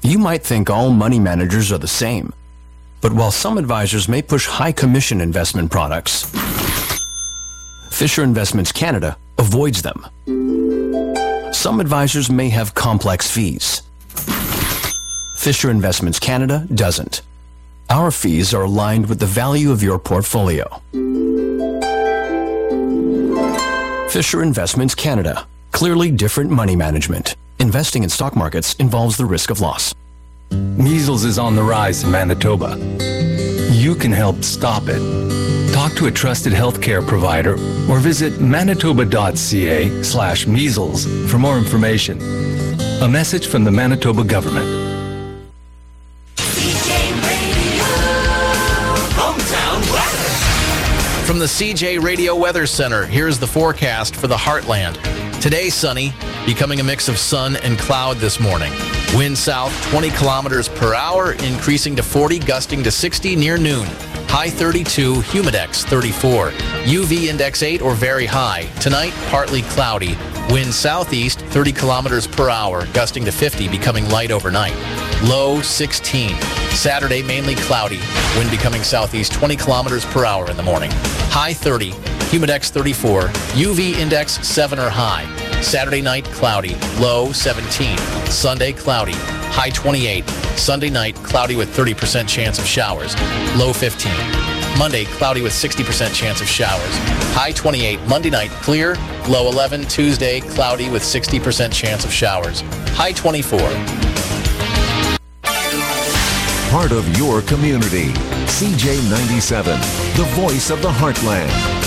You might think all money managers are the same. But while some advisors may push high commission investment products, Fisher Investments Canada avoids them. Some advisors may have complex fees. Fisher Investments Canada doesn't. Our fees are aligned with the value of your portfolio. Fisher Investments Canada. Clearly different money management. Investing in stock markets involves the risk of loss. Measles is on the rise in Manitoba. You can help stop it. Talk to a trusted healthcare provider or visit manitoba.ca/measles for more information. A message from the Manitoba government. From the CJ Radio Weather Center, here's the forecast for the Heartland. Today, sunny, becoming a mix of sun and cloud this morning. Wind south 20 kilometers per hour, increasing to 40, gusting to 60 near noon. High 32, humidex 34. UV index 8 or very high. Tonight, partly cloudy. Wind southeast 30 kilometers per hour, gusting to 50, becoming light overnight. Low 16. Saturday, mainly cloudy. Wind becoming southeast 20 kilometers per hour in the morning. High 30, humidex 34, UV index 7 or high. Saturday night, cloudy. Low 17. Sunday, cloudy. High 28. Sunday night, cloudy with 30% chance of showers. Low 15. Monday, cloudy with 60% chance of showers. High 28. Monday night, clear. Low 11. Tuesday, cloudy with 60% chance of showers. High 24. Part of your community. CJ97, the voice of the Heartland.